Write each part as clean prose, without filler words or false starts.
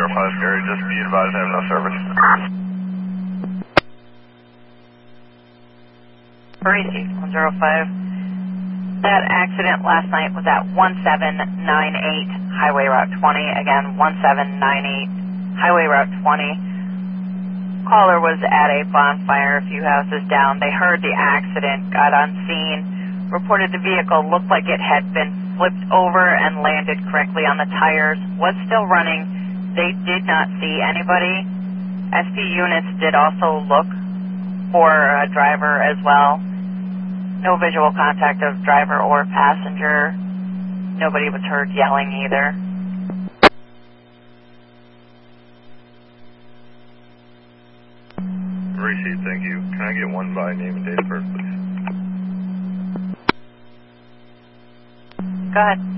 5 Gary, just be advised I have no service. Receive 105. That accident last night was at 1798 Highway Route 20. Again, 1798 Highway Route 20. Caller was at a bonfire a few houses down. They heard the accident, got on scene, reported the vehicle looked like it had been flipped over and landed correctly on the tires, was still running. They did not see anybody. SP units did also look for a driver as well. No visual contact of driver or passenger. Nobody was heard yelling either. Received, thank you. Can I get one by name and date of birth, please? Go ahead.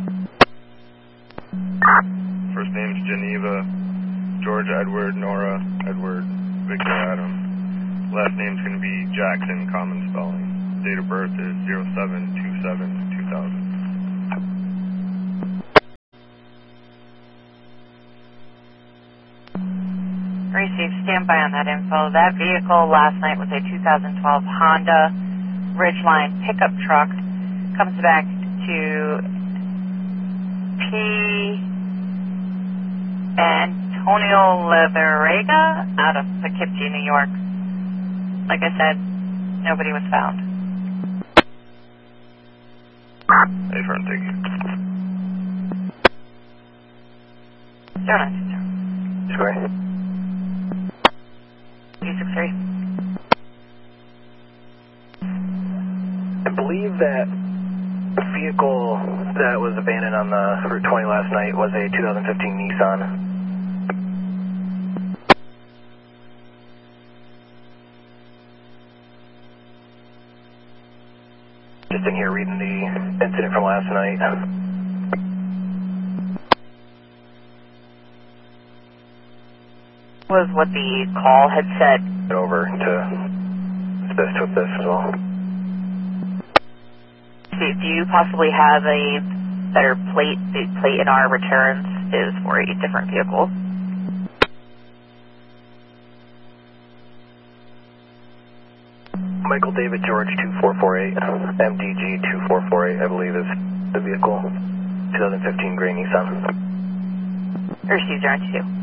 First name's Geneva, George Edward, Nora Edward, Victor Adam. Last name's going to be Jackson, common spelling. Date of birth is 07/27/2000. Received, stand by on that info. That vehicle last night was a 2012 Honda Ridgeline pickup truck. Comes back to P. Antonio Leverega out of Poughkeepsie, New York. Like I said, nobody was found. Hey, friend, thank you. 0920. Square. 263. I believe that the vehicle that was abandoned on the Route 20 last night was a 2015 Nissan. Just in here reading the incident from last night. Was what the call had said. Over to this as well. Do you possibly have a better plate? The plate in our returns is for a different vehicle. Michael David George 2448, MDG 2448, I believe is the vehicle. 2015 gray Nissan. Received, 092.